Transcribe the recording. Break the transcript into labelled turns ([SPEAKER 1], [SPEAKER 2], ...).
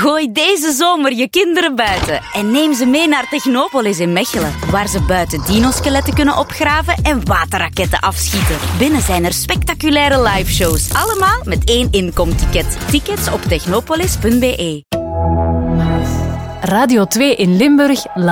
[SPEAKER 1] Gooi deze zomer je kinderen buiten en neem ze mee naar Technopolis in Mechelen, waar ze buiten dinoskeletten kunnen opgraven en waterraketten afschieten. Binnen zijn er spectaculaire liveshows, allemaal met 1 inkomticket. Tickets op technopolis.be.
[SPEAKER 2] Radio 2 in Limburg